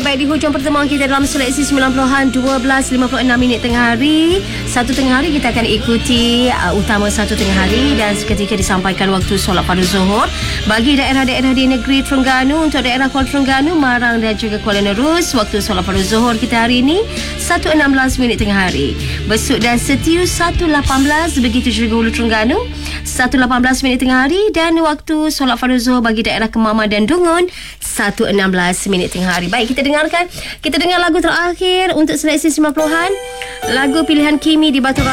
baik, di hujung pertemuan kita dalam seleksi 90-an 12.56 tengah hari. Satu tengah hari kita akan ikuti utama satu tengah hari dan seketika disampaikan waktu solat fardu zuhur bagi daerah-daerah di negeri Terengganu. Untuk daerah Kuala Terengganu, Marang dan juga Kuala Nerus, waktu solat fardu zuhur kita hari ini 1.16 tengah hari. Besut dan Setiu 1.18, begitu juga Hulu Terengganu 1.18 tengah hari, dan waktu solat fardu zuhur bagi daerah Kemaman dan Dungun 1.16 tengah hari. Baik, kita dengar lagu terakhir untuk seleksi 90-an, lagu pilihan Kimi di Batu